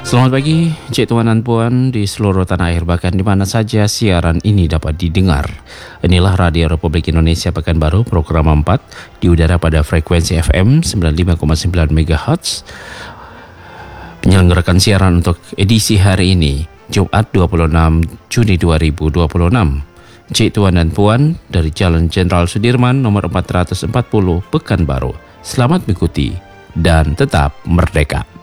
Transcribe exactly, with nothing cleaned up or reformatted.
Selamat pagi, Cik Tuan dan Puan di seluruh tanah air, bahkan di mana saja siaran ini dapat didengar. Inilah Radio Republik Indonesia Pekanbaru, program empat, di udara pada frekuensi F M sembilan puluh lima koma sembilan megahertz. Penyelenggarakan siaran untuk edisi hari ini, Jumat dua puluh enam Juni dua ribu dua puluh enam. Cik Tuan dan Puan dari Jalan Jenderal Sudirman nomor empat ratus empat puluh Pekanbaru. Selamat mengikuti dan tetap merdeka.